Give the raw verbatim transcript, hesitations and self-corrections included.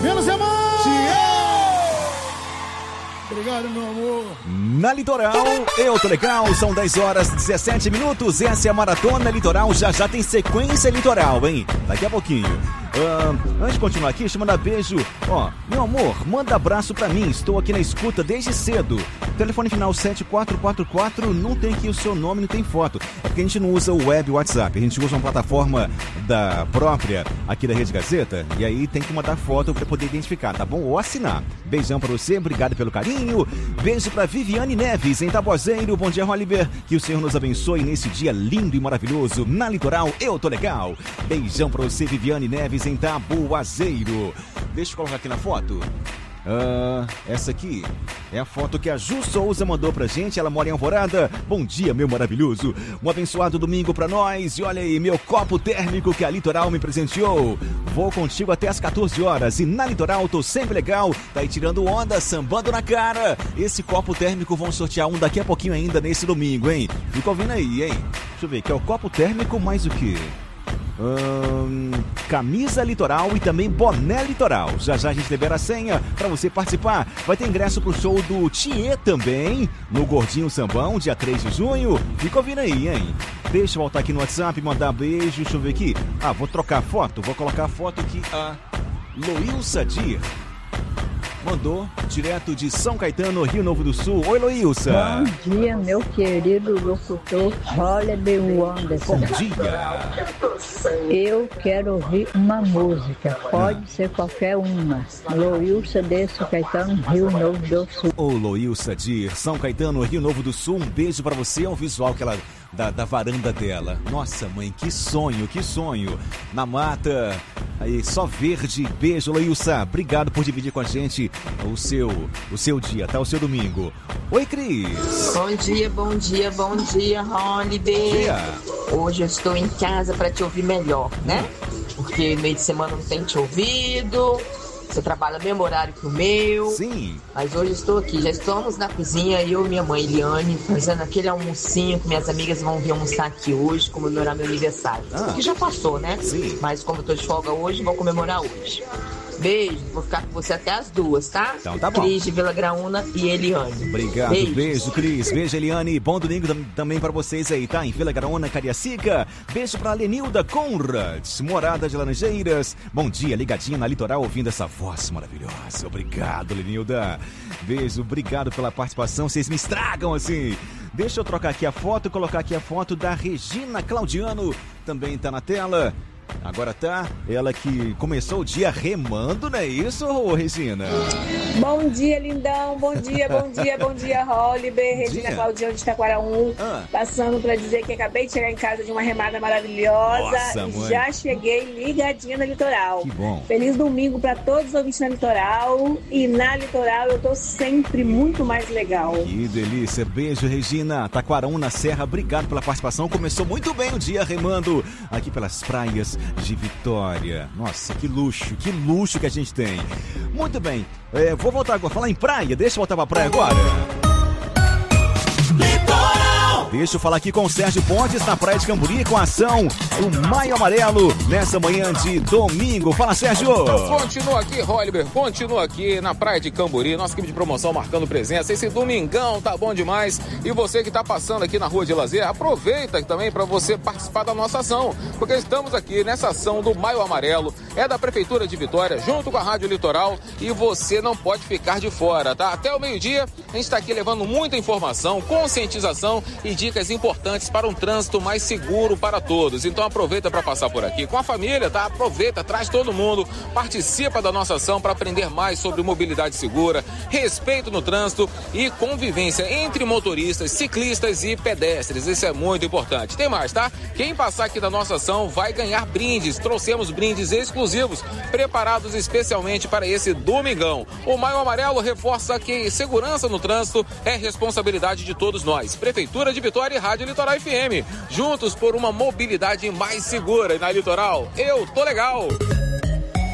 Fina semana! Te amo! Obrigado, meu amor. Na Litoral, eu tô legal, são dez horas e dezessete minutos, essa é a Maratona Litoral, já já tem sequência litoral, hein? Daqui a pouquinho. Uh, antes de continuar aqui, deixa eu mandar beijo. Ó, meu amor, manda abraço pra mim, estou aqui na escuta desde cedo. Telefone final sete quatro quatro quatro, não tem aqui o seu nome, não tem foto. É porque a gente não usa o web WhatsApp, a gente usa uma plataforma da própria aqui da Rede Gazeta, e aí tem que mandar foto pra poder identificar, tá bom? Ou assinar. Beijão pra você, obrigado pelo carinho. Beijo pra Viviane Neves, em Tabozeiro. Bom dia, Oliver. Que o Senhor nos abençoe nesse dia lindo e maravilhoso. Na Litoral, eu tô legal. Beijão pra você, Viviane Neves, em Taboazeiro. Deixa eu colocar aqui na foto. Ah, essa aqui é a foto que a Ju Souza mandou pra gente. Ela mora em Alvorada. Bom dia, meu maravilhoso. Um abençoado domingo pra nós. E olha aí, meu copo térmico que a Litoral me presenteou. Vou contigo até as quatorze horas. E na Litoral tô sempre legal. Tá aí tirando onda, sambando na cara. Esse copo térmico vão sortear um daqui a pouquinho ainda nesse domingo, hein? Fica ouvindo aí, hein? Deixa eu ver, que é o copo térmico mais o quê? Hum, camisa Litoral e também boné Litoral. Já já a gente libera a senha pra você participar. Vai ter ingresso pro show do Thier também, no Gordinho Sambão, dia três de junho. Fica ouvindo aí, hein? Deixa eu voltar aqui no WhatsApp e mandar beijo. Deixa eu ver aqui. Ah, vou trocar a foto. Vou colocar a foto aqui. A Loilsa Dir mandou direto de São Caetano, Rio Novo do Sul. Oi, Loilsa. Bom dia, meu querido locutor Oliver Anderson. Bom dia. Eu quero ouvir uma música, pode ser qualquer uma. Loilsa de São Caetano, Rio Novo do Sul. Ô, Loilsa de São Caetano, Rio Novo do Sul, um beijo pra você. É um visual que ela... Da, da varanda dela. Nossa, mãe, que sonho, que sonho. Na mata, aí só verde. Beijo, Loilsa. Obrigado por dividir com a gente o seu, o seu dia, tá? O seu domingo. Oi, Cris. Bom dia, bom dia, bom dia, Holiday. Bom dia. Hoje eu estou em casa para te ouvir melhor, né? Porque meio de semana não tem te ouvido. Você trabalha no mesmo horário que o meu. Sim. Mas hoje estou aqui, já estamos na cozinha, eu e minha mãe Eliane, fazendo aquele almocinho que minhas amigas vão vir almoçar aqui hoje, comemorar meu aniversário. Ah. Que já passou, né? Sim. Mas como eu tô de folga hoje, vou comemorar hoje. Beijo, vou ficar com você até as duas, tá? Então tá bom. Cris de Vila Graúna e Eliane. Obrigado, beijo, beijo Cris. Beijo, Eliane. Bom domingo tam- também pra vocês aí, tá? Em Vila Graúna, Cariacica. Beijo pra Lenilda Conrad, morada de Laranjeiras. Bom dia, ligadinha na Litoral, ouvindo essa voz maravilhosa. Obrigado, Lenilda. Beijo, obrigado pela participação. Vocês me estragam assim. Deixa eu trocar aqui a foto, colocar aqui a foto da Regina Claudiano. Também tá na tela. Agora tá, ela que começou o dia remando, não é isso, Regina? Bom dia, lindão, bom dia, bom dia, bom dia, Holiday, Regina dia. Claudiano de Itaquaraú, Ah. passando para dizer que acabei de chegar em casa de uma remada maravilhosa. Nossa, mãe. Já cheguei ligadinha na Litoral. Que bom. Feliz domingo para todos os ouvintes na Litoral, e na Litoral eu tô sempre muito mais legal. Que delícia, beijo, Regina. Taquarão na Serra, obrigado pela participação. Começou muito bem o dia remando aqui pelas praias de Vitória. Nossa, que luxo, que luxo que a gente tem. Muito bem, é, vou voltar agora, falar em praia, deixa eu voltar pra praia agora. Deixa eu falar aqui com o Sérgio Pontes na Praia de Camburi com a ação do Maio Amarelo nessa manhã de domingo. Fala, Sérgio! Continua aqui, Oliver, continua aqui na Praia de Camburi, nossa equipe de promoção marcando presença. Esse domingão tá bom demais. E você que tá passando aqui na Rua de Lazer, aproveita também para você participar da nossa ação, porque estamos aqui nessa ação do Maio Amarelo, é da Prefeitura de Vitória, junto com a Rádio Litoral, e você não pode ficar de fora, tá? Até o meio-dia, a gente tá aqui levando muita informação, conscientização e dicas importantes para um trânsito mais seguro para todos. Então aproveita para passar por aqui com a família, tá? Aproveita, traz todo mundo, participa da nossa ação para aprender mais sobre mobilidade segura, respeito no trânsito e convivência entre motoristas, ciclistas e pedestres. Isso é muito importante. Tem mais, tá? Quem passar aqui da nossa ação vai ganhar brindes. Trouxemos brindes exclusivos preparados especialmente para esse domingão. O Maio Amarelo reforça que segurança no trânsito é responsabilidade de todos nós. Prefeitura de Vitória e Rádio Litoral F M. Juntos por uma mobilidade mais segura. E na Litoral, eu tô legal.